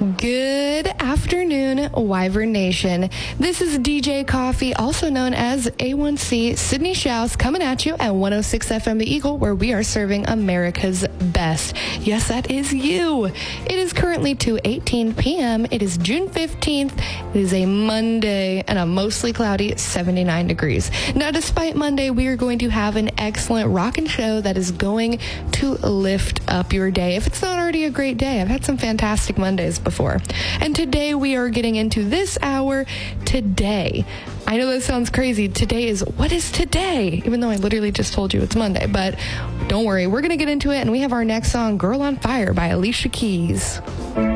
Good afternoon, Wyvern Nation. This is DJ Coffee, also known as A1C, Sydney Schaus, coming at you at 106 FM The Eagle, where we are serving America's best. Yes, that is you. It is currently 2:18 p.m. It is June 15th. It is a Monday and a mostly cloudy 79 degrees. Now, despite Monday, we are going to have an excellent rockin' show that is going to lift up your day. If it's not already a great day, I've had some fantastic Mondays before. And today we are getting into this hour today. I know that sounds crazy. Today is, what is today? Even though I literally just told you it's Monday, but don't worry. We're going to get into it, and we have our next song, Girl on Fire by Alicia Keys.